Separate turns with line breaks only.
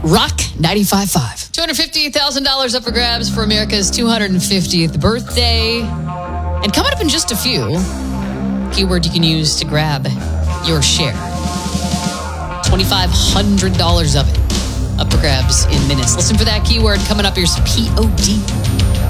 Rock 95.5.
$250,000 up for grabs for America's 250th birthday. And coming up in just a few, keyword you can use to grab your share. $2,500 of it up for grabs in minutes. Listen for that keyword coming up. Here's POD.